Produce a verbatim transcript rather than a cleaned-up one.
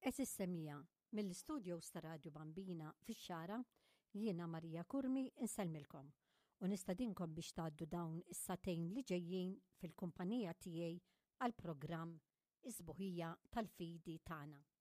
Eżis semija, mill-studios ta' Radio Bambina fix-Xara, jiena Marija Kurmi inselmilkom u nistadinkom biex tgħaddu dawn is-satejn li ġejjin fil-kumpanija tiegħi għall-programm Isbuħija tal-Fidi tagħna.